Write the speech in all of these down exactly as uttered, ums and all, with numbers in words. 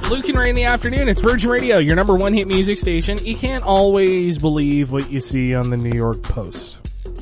Luke and Ray in the afternoon. It's Virgin Radio, your number one hit music station. You can't always believe what you see on the New York Post.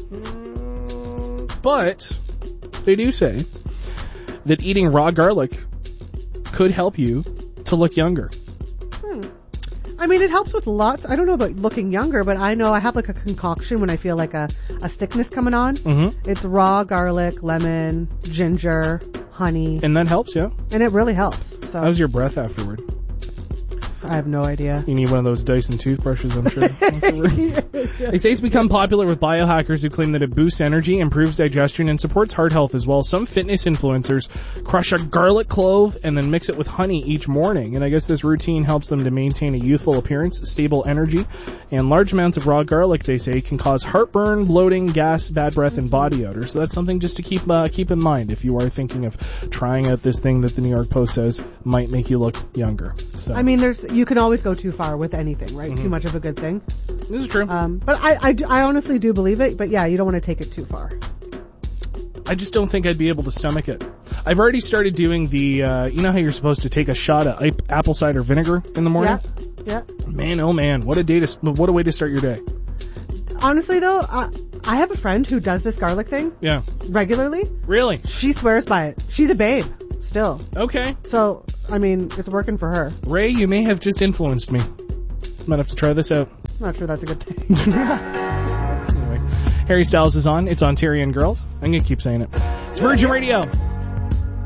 But they do say that eating raw garlic could help you to look younger. Hmm. I mean, it helps with lots. I don't know about looking younger, but I know I have like a concoction when I feel like a, a sickness coming on. Mm-hmm. It's raw garlic, lemon, ginger, honey. And that helps, yeah? And it really helps. So how's your breath afterward? I have no idea. You need one of those Dyson toothbrushes, I'm sure. They say it's become popular with biohackers who claim that it boosts energy, improves digestion, and supports heart health as well. Some fitness influencers crush a garlic clove and then mix it with honey each morning. And I guess this routine helps them to maintain a youthful appearance, stable energy, and large amounts of raw garlic, they say, can cause heartburn, bloating, gas, bad breath, and body odor. So that's something just to keep uh, keep in mind if you are thinking of trying out this thing that the New York Post says might make you look younger. So. I mean, there's you can always go too far with anything, right? Mm-hmm. Too much of a good thing. This is true. Um, but I, I, do, I honestly do believe it, but yeah, you don't want to take it too far. I just don't think I'd be able to stomach it. I've already started doing the, uh, you know how you're supposed to take a shot of apple cider vinegar in the morning? Yeah, yeah. Man, oh man, what a day to, what a way to start your day. Honestly though, I, I have a friend who does this garlic thing. Yeah. Regularly. Really? She swears by it. She's a babe, still. Okay. So, I mean, it's working for her. Ray, you may have just influenced me. Might have to try this out. I'm not sure that's a good thing. Anyway, Harry Styles is on. It's on Terry and Girls. I'm going to keep saying it. It's Virgin Radio.